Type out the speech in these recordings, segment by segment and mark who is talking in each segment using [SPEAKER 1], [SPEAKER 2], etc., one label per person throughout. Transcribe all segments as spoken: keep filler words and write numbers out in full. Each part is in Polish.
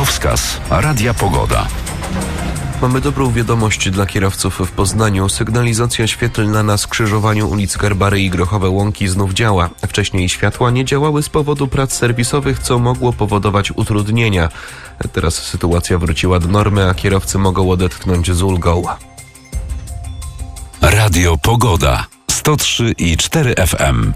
[SPEAKER 1] Drogowskaz Radia Pogoda.
[SPEAKER 2] Mamy dobrą wiadomość dla kierowców w Poznaniu. Sygnalizacja świetlna na skrzyżowaniu ulic Gerbary i Grochowe Łąki znów działa. Wcześniej światła nie działały z powodu prac serwisowych, co mogło powodować utrudnienia. Teraz sytuacja wróciła do normy, a kierowcy mogą odetchnąć z ulgą.
[SPEAKER 1] Radio Pogoda sto trzy i cztery F M.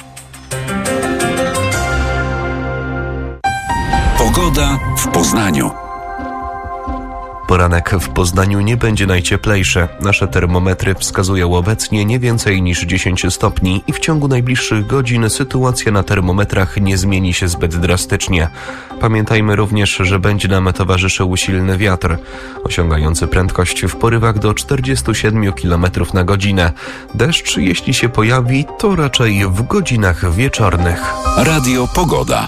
[SPEAKER 1] Pogoda w Poznaniu.
[SPEAKER 2] Poranek w Poznaniu nie będzie najcieplejszy. Nasze termometry wskazują obecnie nie więcej niż dziesięć stopni i w ciągu najbliższych godzin sytuacja na termometrach nie zmieni się zbyt drastycznie. Pamiętajmy również, że będzie nam towarzyszył silny wiatr, osiągający prędkość w porywach do czterdziestu siedmiu kilometrów na godzinę. Deszcz, jeśli się pojawi, to raczej w godzinach wieczornych.
[SPEAKER 1] Radio Pogoda.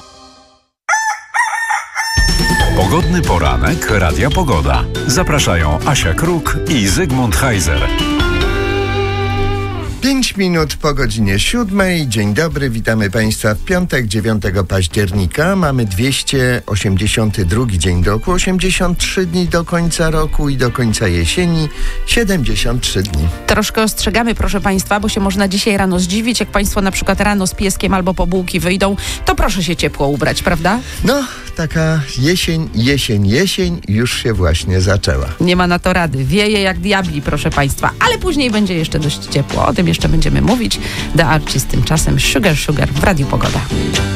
[SPEAKER 1] Pogodny poranek Radia Pogoda. Zapraszają Asia Kruk i Zygmunt Heiser.
[SPEAKER 3] Pięć minut po godzinie siódmej. Dzień dobry, witamy Państwa w piątek, dziewiątego października. Mamy dwieście osiemdziesiąty drugi dzień roku, osiemdziesiąt trzy dni do końca roku i do końca jesieni, siedemdziesiąt trzy dni.
[SPEAKER 4] Troszkę ostrzegamy, proszę Państwa, bo się można dzisiaj rano zdziwić. Jak Państwo na przykład rano z pieskiem albo po bułki wyjdą, to proszę się ciepło ubrać, prawda?
[SPEAKER 3] No, taka jesień, jesień, jesień już się właśnie zaczęła.
[SPEAKER 4] Nie ma na to rady. Wieje jak diabli, proszę Państwa. Ale później będzie jeszcze dość ciepło. O tym jeszcze będziemy mówić. The Archis tymczasem Sugar Sugar w Radiu Pogoda.